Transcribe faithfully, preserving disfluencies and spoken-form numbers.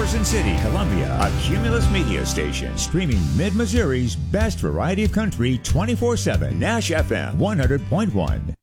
Carson City, Columbia, a Cumulus media station, streaming Mid-Missouri's best variety of country twenty-four seven, Nash F M one hundred point one.